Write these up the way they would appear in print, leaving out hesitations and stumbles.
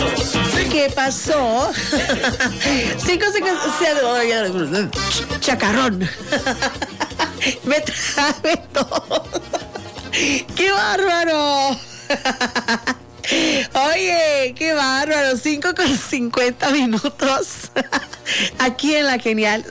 ¿Qué pasó? Chacarrón. Me trabe todo. ¡Qué bárbaro! Oye, qué bárbaro. 5:50 aquí en La Genial.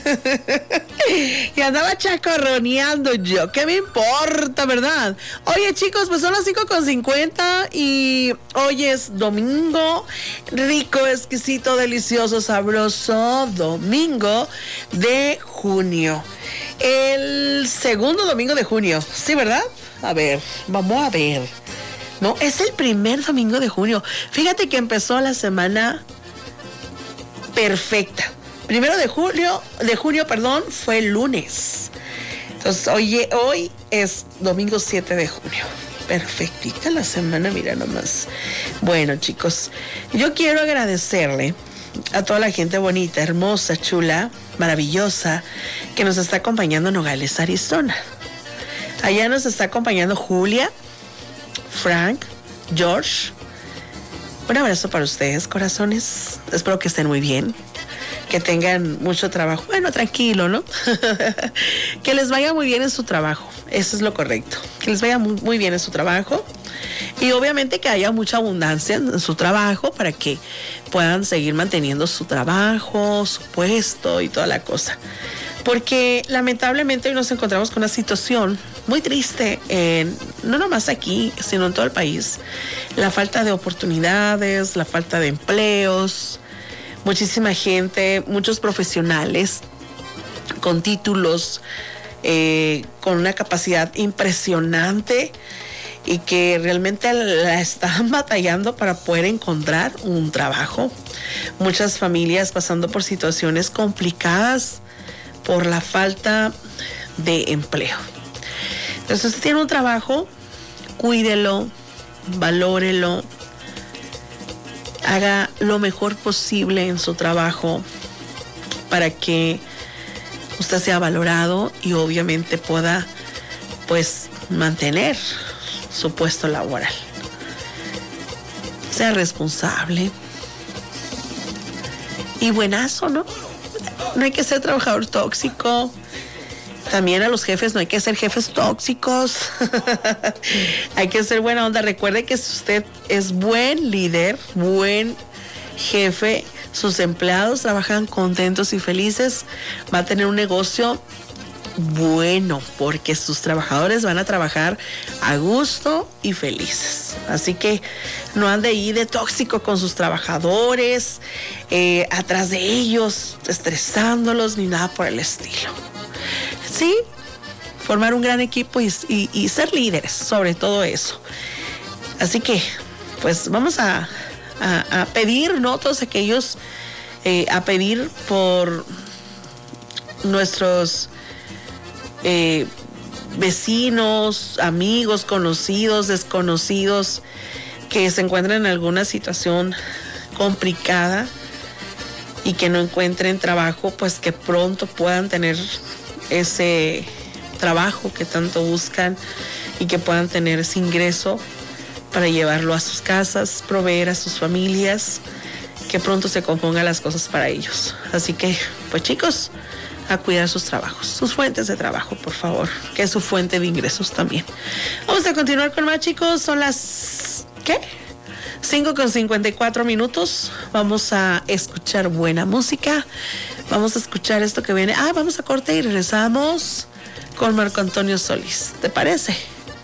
Y andaba chacarroneando yo. ¿Qué me importa, verdad? Oye, chicos, pues son las 5:50 y hoy es domingo. Rico, exquisito, delicioso, sabroso. Domingo de junio. El segundo domingo de junio. ¿Sí, verdad? A ver, vamos a ver. No, es el primer domingo de junio. Fíjate que empezó la semana perfecta. Primero de junio, fue el lunes. Entonces, hoy es domingo 7 de junio. Perfectita la semana, mira nomás. Bueno, chicos, yo quiero agradecerle a toda la gente bonita, hermosa, chula, maravillosa, que nos está acompañando en Nogales, Arizona. Allá nos está acompañando Julia, Frank, George. Un abrazo para ustedes, corazones. Espero que estén muy bien, que tengan mucho trabajo. Bueno, tranquilo, ¿no? Que les vaya muy bien en su trabajo. Eso es lo correcto. Que les vaya muy bien en su trabajo. Y obviamente que haya mucha abundancia en su trabajo para que puedan seguir manteniendo su trabajo, su puesto y toda la cosa. Porque lamentablemente hoy nos encontramos con una situación muy triste, no nomás aquí, sino en todo el país. La falta de oportunidades, la falta de empleos, muchísima gente, muchos profesionales con títulos, con una capacidad impresionante y que realmente la están batallando para poder encontrar un trabajo. Muchas familias pasando por situaciones complicadas por la falta de empleo. Entonces, si usted tiene un trabajo, cuídelo, valórelo, haga lo mejor posible en su trabajo para que usted sea valorado y obviamente pueda, pues, mantener su puesto laboral. Sea responsable y buenazo, ¿no? No hay que ser trabajador tóxico. También a los jefes no hay que ser jefes tóxicos. Hay que ser buena onda. Recuerde que si usted es buen líder, buen jefe, sus empleados trabajan contentos y felices, va a tener un negocio bueno, porque sus trabajadores van a trabajar a gusto y felices. Así que no ande ahí de tóxico con sus trabajadores, atrás de ellos, estresándolos, ni nada por el estilo. Sí, formar un gran equipo y ser líderes, sobre todo eso. Así que, pues vamos a pedir, ¿no? Todos aquellos, a pedir por nuestros vecinos, amigos, conocidos, desconocidos que se encuentran en alguna situación complicada y que no encuentren trabajo, pues que pronto puedan tener ese trabajo que tanto buscan y que puedan tener ese ingreso para llevarlo a sus casas, proveer a sus familias, que pronto se compongan las cosas para ellos. Así que, pues chicos, a cuidar sus trabajos, sus fuentes de trabajo, por favor, que es su fuente de ingresos también. Vamos a continuar con más, chicos. Son las, 5:54. Vamos a escuchar buena música. Vamos a escuchar esto que viene. Vamos a corte y regresamos con Marco Antonio Solís. ¿Te parece?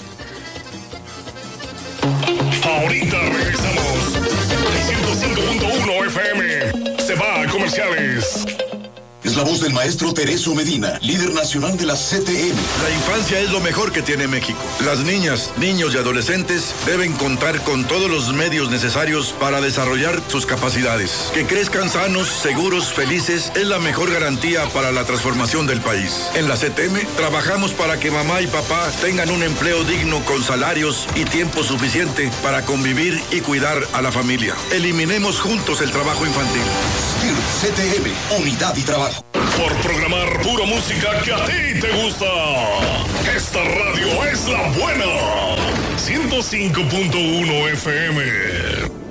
Ahorita regresamos. 105.1 FM. Se va a comerciales. Es la voz del maestro Tereso Medina, líder nacional de la CTM. La infancia es lo mejor que tiene México. Las niñas, niños y adolescentes deben contar con todos los medios necesarios para desarrollar sus capacidades. Que crezcan sanos, seguros, felices es la mejor garantía para la transformación del país. En la CTM trabajamos para que mamá y papá tengan un empleo digno con salarios y tiempo suficiente para convivir y cuidar a la familia. Eliminemos juntos el trabajo infantil. CTM, unidad y trabajo. Por programar pura música que a ti te gusta. Esta radio es la buena. 105.1 FM.